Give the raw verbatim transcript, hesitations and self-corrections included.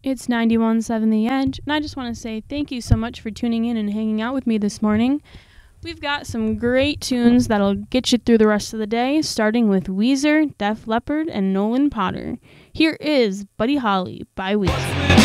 It's ninety-one point seven The Edge, and I just want to say thank you so much for tuning in and hanging out with me this morning. We've got some great tunes that'll get you through the rest of the day, starting with Weezer, Def Leppard, and Nolan Potter. Here is Buddy Holly by Weezer.